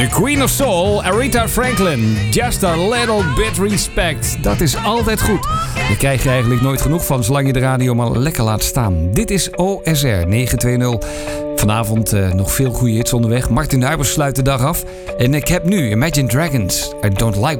De Queen of Soul, Aretha Franklin. Just a little bit respect. Dat is altijd goed. Daar krijg je eigenlijk nooit genoeg van, zolang je de radio maar lekker laat staan. Dit is OSR 920. Vanavond nog veel goede hits onderweg. Martin Huibers sluit de dag af. En ik heb nu Imagine Dragons. I Don't Like